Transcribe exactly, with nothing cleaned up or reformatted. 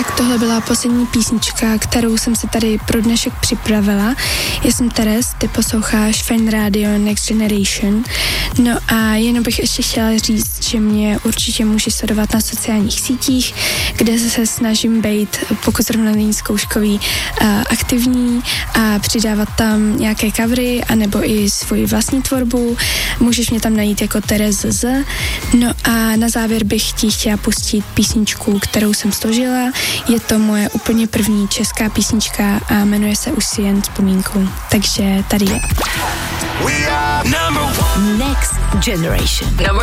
Tak tohle byla poslední písnička, kterou jsem si tady pro dnešek připravila. Já jsem Teres, ty posloucháš Fajn Radio Next Generation. No a jenom bych ještě chtěla říct, že mě určitě můžeš sledovat na sociálních sítích, kde se snažím být, pokud zrovna není zkouškový, aktivní a přidávat tam nějaké covery anebo i svoji vlastní tvorbu. Můžeš mě tam najít jako Teres Z. No a na závěr bych ti chtěla pustit písničku, kterou jsem složila. Je to moje úplně první česká písnička a jmenuje se Už si jen vzpomínkou. Takže tady je. Next Generation. Number